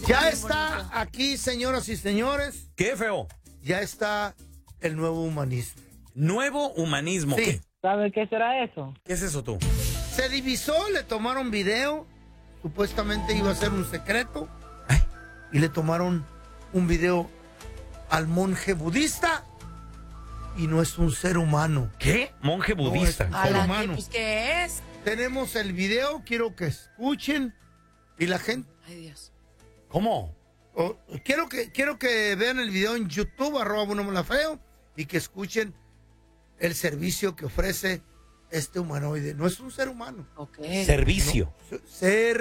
Ya está aquí, señoras y señores. ¿Qué, feo? Ya está el nuevo humanismo. Nuevo humanismo. Sí. ¿Qué? ¿Sabe qué será eso? ¿Qué es eso tú? Se divisó, le tomaron video. Supuestamente iba a ser un secreto. Y le tomaron un video al monje budista. Y no es un ser humano. ¿Qué? Monje budista. No es un ser humano. Pues, ¿qué es? Tenemos el video, quiero que escuchen. Y la gente... Ay, Dios. ¿Cómo? Quiero que vean el video en YouTube, @BuenoMalafeo, y que escuchen el servicio que ofrece este humanoide. No es un ser humano. Ok. Servicio. Ser